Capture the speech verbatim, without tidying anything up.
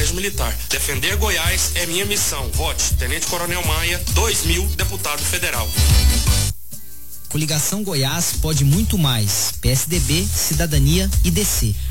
Colégio Militar. Defender Goiás é minha missão. Vote Tenente Coronel Maia, dois mil, deputado federal. Coligação Goiás pode muito mais. P S D B, Cidadania e D C.